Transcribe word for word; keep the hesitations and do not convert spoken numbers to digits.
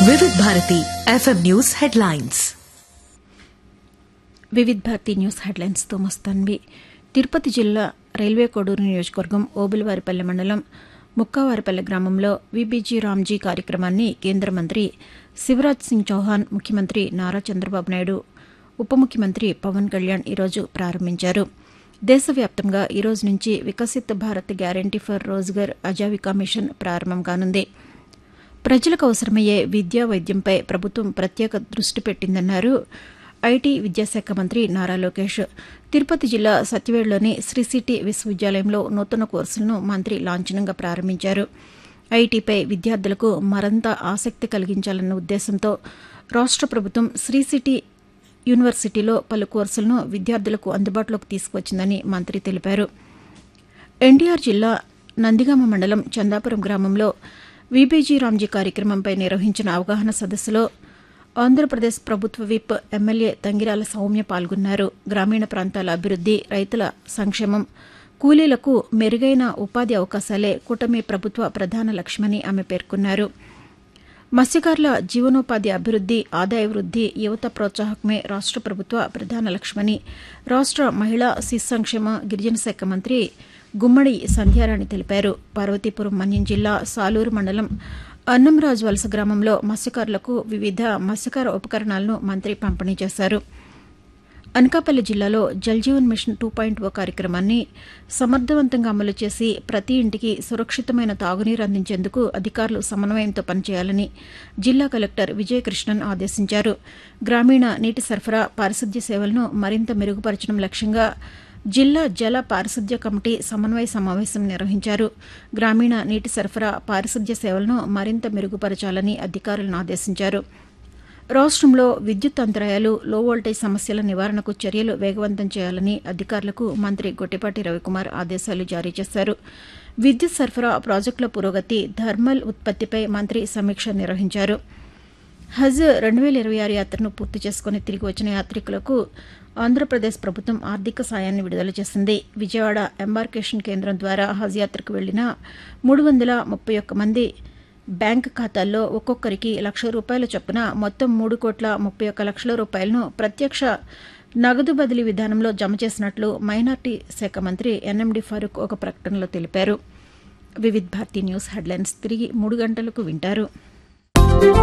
వివిధ Bharati FM news headlines. వివిధ Bharati news headlines తో మస్తాన్వి. తిరుపతి జిల్లా రైల్వే కోడూరు నియోజకవర్గం ఓబులవారిపల్లె మండలం ముక్కావారిపల్లె గ్రామంలో వీబీజీ రామ్జీ కార్యక్రమాన్ని కేంద్ర మంత్రి శివరాజ్ సింగ్ చౌహాన్, ముఖ్యమంత్రి నారా చంద్రబాబు నాయుడు, ఉప ముఖ్యమంత్రి పవన్ కళ్యాణ్ ఈరోజు ప్రారంభించారు. దేశవ్యాప్తంగా ఈ రోజు నుంచి Viksit Bharat guarantee for Rozgar Aajeevika machine ప్రారంభం కానుంది. ప్రజలకు అవసరమయ్యే విద్యా వైద్యంపై ప్రభుత్వం ప్రత్యేక దృష్టి పెట్టిందన్నారు ఐటీ విద్యాశాఖ మంత్రి నారా లోకేష్. తిరుపతి జిల్లా సత్యవేడులోని శ్రీ సిటీ విశ్వవిద్యాలయంలో నూతన కోర్సులను మంత్రి లాంఛనంగా ప్రారంభించారు. ఐటీపై విద్యార్థులకు మరింత ఆసక్తి కలిగించాలన్న ఉద్దేశంతో రాష్ట ప్రభుత్వం శ్రీ సిటీ యూనివర్సిటీలో పలు కోర్సులను విద్యార్థులకు అందుబాటులోకి తీసుకువచ్చిందని మంత్రి తెలిపారు. ఎన్టీఆర్ జిల్లా నందిగామ మండలం చందాపురం గ్రామంలో వీబీజీ రామ్జీ కార్యక్రమంపై నిర్వహించిన అవగాహన సదస్సులో ఆంధ్రప్రదేశ్ ప్రభుత్వ విప్ ఎమ్మెల్యే తంగిరాల సౌమ్య పాల్గొన్నారు. గ్రామీణ ప్రాంతాల అభివృద్ది, రైతుల సంక్షేమం, కూలీలకు మెరుగైన ఉపాధి అవకాశాలే కూటమి ప్రభుత్వ ప్రధాన లక్ష్యమని ఆమె పేర్కొన్నారు. మత్స్యకారుల జీవనోపాధి అభివృద్ది, ఆదాయ వృద్ది, యువత ప్రోత్సాహకమే రాష్ట ప్రభుత్వ ప్రధాన లక్ష్యమని రాష్ట మహిళా శిశు సంక్షేమ గిరిజన శాఖ మంత్రి గుమ్మడి సంధ్యారాణి తెలిపారు. పార్వతీపురం మన్యం జిల్లా సాలూరు మండలం అన్నంరాజు వలస గ్రామంలో మత్స్యకారులకు వివిధ మత్స్యకార ఉపకరణాలను మంత్రి పంపిణీ చేశారు. అనకాపల్లి జిల్లాలో జల్జీవన్ మిషన్ టూ పాయింట్ ఓ కార్యక్రమాన్ని సమర్థవంతంగా అమలు చేసి ప్రతి ఇంటికి సురక్షితమైన తాగునీరు అందించేందుకు అధికారులు సమన్వయంతో పనిచేయాలని జిల్లా కలెక్టర్ విజయకృష్ణన్ ఆదేశించారు. గ్రామీణ నీటి సరఫరా, పారిశుద్ధ్య సేవలను మరింత మెరుగుపరచడం లక్ష్యంగా జిల్లా జల పారిశుద్ధ్య కమిటీ సమన్వయ సమావేశం నిర్వహించారు. గ్రామీణ నీటి సరఫరా, పారిశుద్ధ్య సేవలను మరింత మెరుగుపరచాలని అధికారులను ఆదేశించారు. రాష్టంలో విద్యుత్ అంతరాయాలు, లో వోల్టేజ్ సమస్యల నివారణకు చర్యలు వేగవంతం చేయాలని అధికారులకు మంత్రి గొట్టిపాటి రవికుమార్ ఆదేశాలు జారీ చేశారు. విద్యుత్ సరఫరా ప్రాజెక్టుల పురోగతి, థర్మల్ ఉత్పత్తిపై మంత్రి సమీక్ష నిర్వహించారు. హజ్ రెండు వేల ఇరవై ఆరు యాత్రను పూర్తి చేసుకుని తిరిగి వచ్చిన యాత్రికులకు ఆంధ్రప్రదేశ్ ప్రభుత్వం ఆర్థిక సాయాన్ని విడుదల చేసింది. విజయవాడ ఎంబార్కేషన్ కేంద్రం ద్వారా హజ్ యాత్రకు వెళ్లిన మూడు వందల ముప్పై ఒక్క మంది బ్యాంకు ఖాతాల్లో ఒక్కొక్కరికి లక్ష రూపాయల చొప్పున మొత్తం మూడు కోట్ల ముప్పై ఒక్క లక్షల రూపాయలను ప్రత్యక్ష నగదు బదిలీ విధానంలో జమ చేసినట్లు మైనార్టీ శాఖ మంత్రి ఎన్ఎండి ఫారూక్ ఒక ప్రకటనలో తెలిపారు. వివిధ భారతి న్యూస్ హెడ్లైన్స్ తిరిగి మూడు గంటలకు వింటారు.